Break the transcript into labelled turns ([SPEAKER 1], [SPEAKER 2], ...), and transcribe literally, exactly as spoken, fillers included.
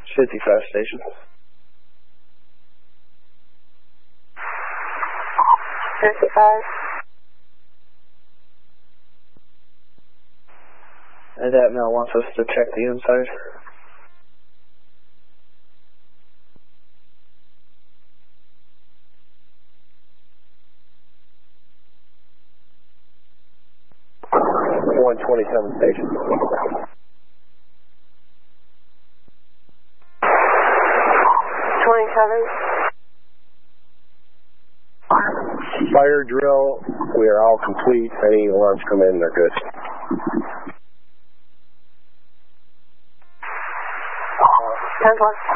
[SPEAKER 1] fifty-five station.
[SPEAKER 2] fifty-five.
[SPEAKER 1] And that male wants us to check the inside.
[SPEAKER 3] one twenty-seven station.
[SPEAKER 2] twenty-seven.
[SPEAKER 3] Fire drill, we are all complete. Any alarms come in, they're good.
[SPEAKER 2] ten plus.